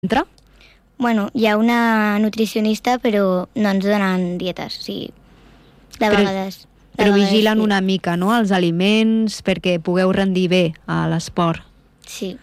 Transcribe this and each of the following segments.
Entra? Bueno, hi ha una nutricionista, però no ens donen dietes, o sigui, de vegades... Però vigilen una mica, no?, els aliments perquè pugueu rendir bé a l'esport. Sí.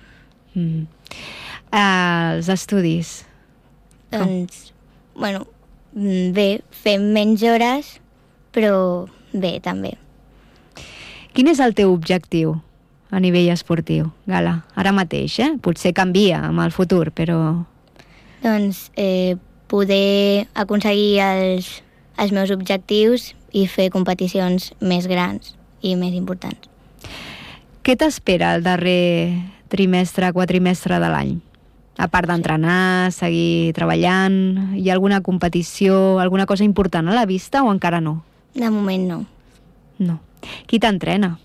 Els estudis? Doncs, bueno, bé, fem menys hores, però bé, també. Quin és el teu objectiu a nivell esportiu, Gala? Ara mateix, Potser canvia amb el futur, però... Doncs poder aconseguir els meus objectius i fer competicions més grans i més importants. Què t'espera el darrer trimestre, quadrimestre de l'any? A part d'entrenar, seguir treballant, hi ha alguna competició, alguna cosa important a la vista o encara no? De moment no. No. Qui t'entrena?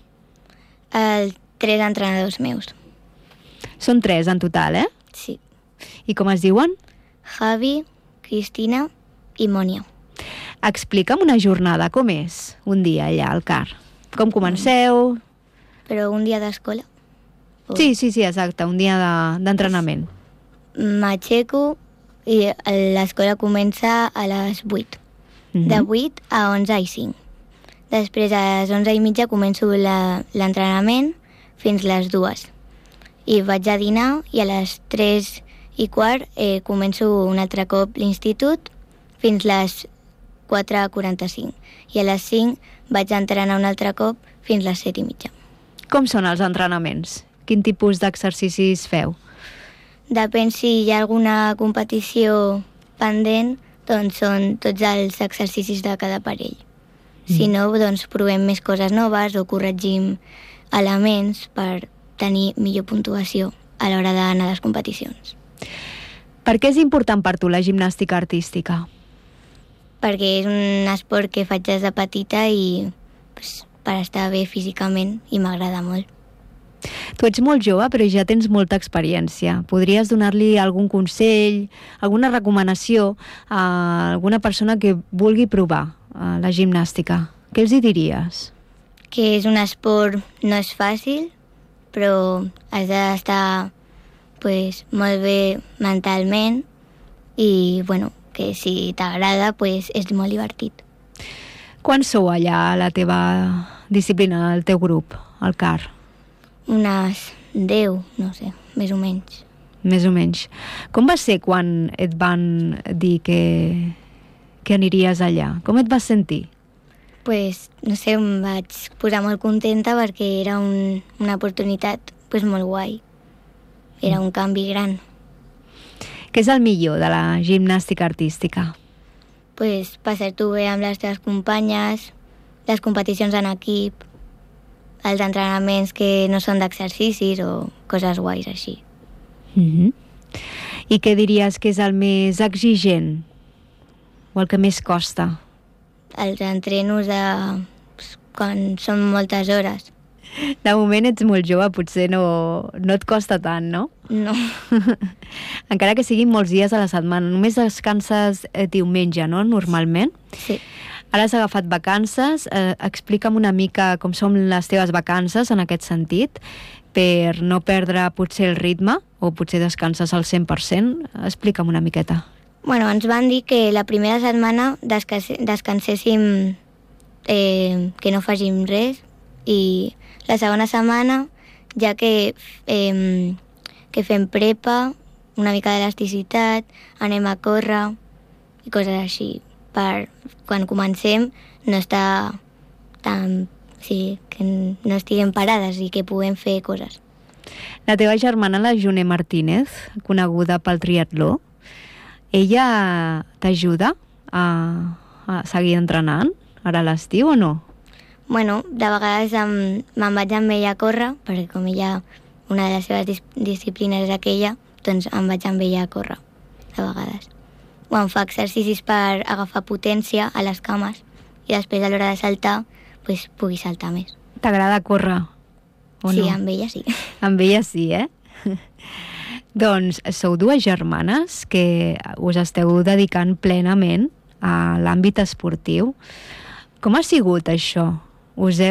3 entrenadors meus. Són 3 en total, Sí. I com es diuen? Javi, Cristina i Mònia. Explica'm una jornada, com és un dia allà al CAR? Com comenceu? Però un dia d'escola? Sí, exacte, un dia d'entrenament. M'aixeco i l'escola comença a les 8. De 8 a 11 i 5. Després, a les 11 i mitja, començo l'entrenament fins les 2. I vaig a dinar i a les 3 i quart començo un altre cop l'institut fins les 4:45. I a les 5 vaig a entrenar un altre cop fins les 7 i mitja. Com són els entrenaments? Quin tipus d'exercicis feu? Depèn si hi ha alguna competició pendent, doncs són tots els exercicis de cada parell. Si no, doncs provem més coses noves o corregim elements per tenir millor puntuació a l'hora d'anar a les competicions. Per què és important per tu la gimnàstica artística? Perquè és un esport que faig des de petita i per estar bé físicament i m'agrada molt. Tu ets molt jove, però ja tens molta experiència. Podries donar-li algun consell, alguna recomanació a alguna persona que vulgui provar la gimnàstica? Què els hi diries? Que és un esport, no és fàcil, però has d'estar molt bé mentalment i, que si t'agrada, és molt divertit. Quan sou allà a la teva disciplina, al teu grup, al CAR? Unes 10, no sé, més o menys. Més o menys. Com va ser quan et van dir que aniries allà? Com et vas sentir? No sé, em vaig posar molt contenta perquè era una oportunitat molt guai. Era un canvi gran. Què és el millor de la gimnàstica artística? Passar-t'ho bé amb les teves companyes, les competicions en equip, els entrenaments que no són d'exercicis o coses guais així. I què diries que és el més exigent o el que més costa? Els entrenos quan són moltes hores. De moment ets molt jove, potser no et costa tant, no? No. Encara que siguin molts dies a la setmana. Només descanses diumenge, no?, normalment? Sí. Ara has agafat vacances. Explica'm una mica com són les teves vacances en aquest sentit, per no perdre potser el ritme, o potser descanses al 100%. Explica'm una miqueta. Ens van dir que la primera setmana descanséssim, que no fàgim res, i la segona setmana, ja que fem prepa, una mica d'elasticitat, anem a córrer i coses així, per quan comencem no estar tan... Sí, que no estiguem parades i que puguem fer coses. La teva germana, la June Martínez, coneguda pel triatló, ella t'ajuda a seguir entrenant ara a l'estiu o no? De vegades me'n vaig amb ella a córrer, perquè com ella, una de les seves disciplines és aquella, doncs em vaig amb ella a córrer, de vegades. O em fa exercicis per agafar potència a les cames i després a l'hora de saltar, pugui saltar més. T'agrada córrer o no? Sí, amb ella sí. Amb ella sí, Doncs sou 2 germanes que us esteu dedicant plenament a l'àmbit esportiu. Com ha sigut això?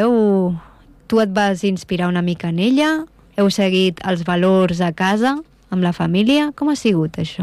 Tu et vas inspirar una mica en ella? Heu seguit els valors a casa amb la família? Com ha sigut això?